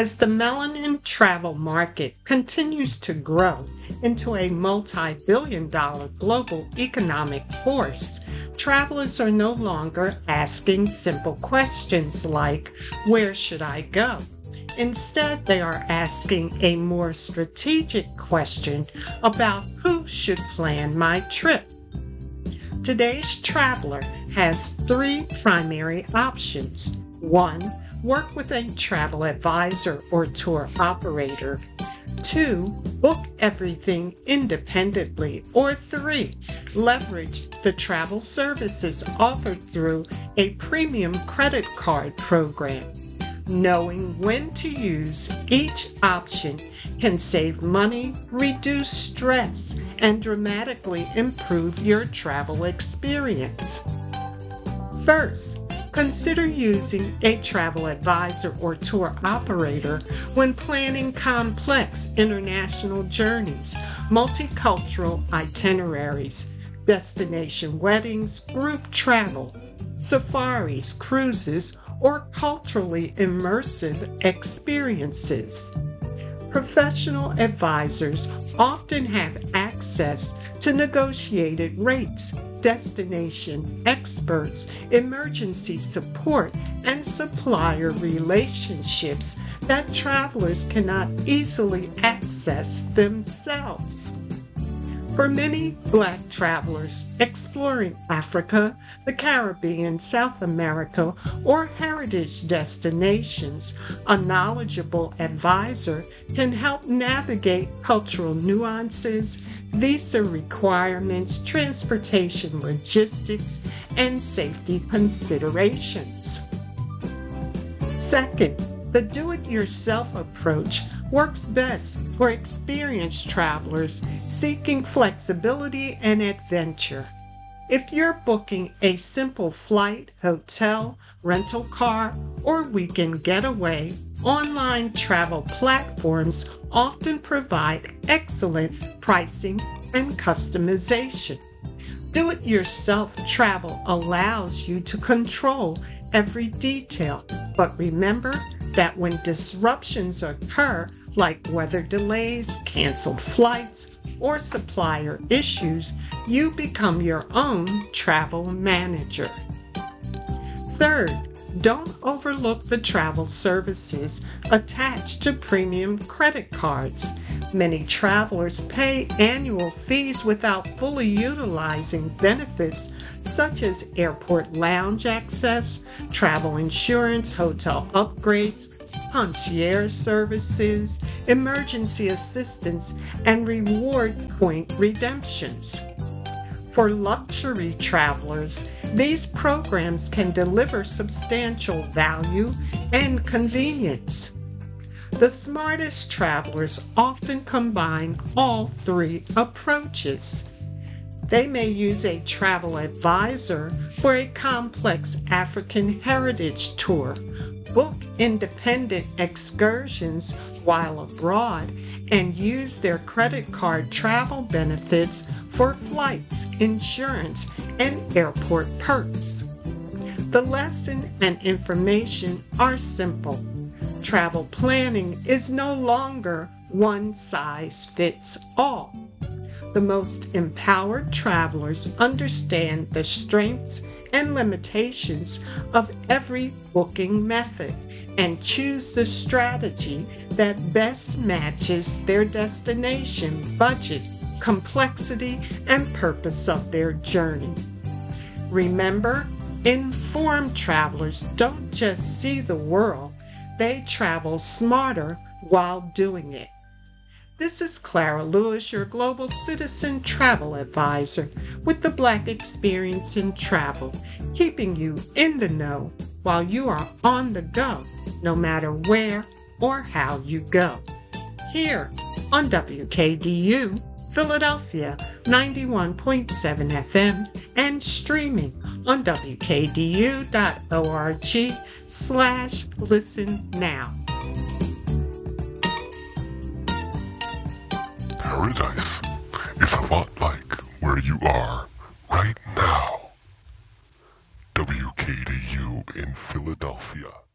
As the melanin travel market continues to grow into a multi-billion-dollar global economic force, travelers are no longer asking simple questions like, "Where should I go?" Instead, they are asking a more strategic question about who should plan my trip. Today's traveler has three primary options. 1. Work with a travel advisor or tour operator. 2. Book everything independently. Or 3. Leverage the travel services offered through a premium credit card program. Knowing when to use each option can save money, reduce stress, and dramatically improve your travel experience. First, consider using a travel advisor or tour operator when planning complex international journeys, multicultural itineraries, destination weddings, group travel, safaris, cruises, or culturally immersive experiences. Professional advisors often have access to negotiated rates, destination experts, emergency support, and supplier relationships that travelers cannot easily access themselves. For many Black travelers exploring Africa, the Caribbean, South America, or heritage destinations, a knowledgeable advisor can help navigate cultural nuances, visa requirements, transportation logistics, and safety considerations. Second, the do-it-yourself approach works best for experienced travelers seeking flexibility and adventure. If you're booking a simple flight, hotel, rental car, or weekend getaway, online travel platforms often provide excellent pricing and customization. Do-it-yourself travel allows you to control every detail, but remember that when disruptions occur, like weather delays, canceled flights, or supplier issues, you become your own travel manager. Third, don't overlook the travel services attached to premium credit cards. Many travelers pay annual fees without fully utilizing benefits such as airport lounge access, travel insurance, hotel upgrades, concierge services, emergency assistance, and reward point redemptions. For luxury travelers, these programs can deliver substantial value and convenience. The smartest travelers often combine all three approaches. They may use a travel advisor for a complex African heritage tour, book independent excursions while abroad, and use their credit card travel benefits for flights, insurance, and airport perks. The lesson and information are simple. Travel planning is no longer one size fits all. The most empowered travelers understand the strengths and limitations of every booking method and choose the strategy that best matches their destination, budget, complexity, and purpose of their journey. Remember, informed travelers don't just see the world, they travel smarter while doing it. This is Clara Lewis, your Global Citizen Travel Advisor with the Black Experience in Travel, keeping you in the know while you are on the go, no matter where or how you go. Here on WKDU, Philadelphia 91.7 FM and streaming on wkdu.org/listen now. Paradise is a lot like where you are right now. WKDU in Philadelphia.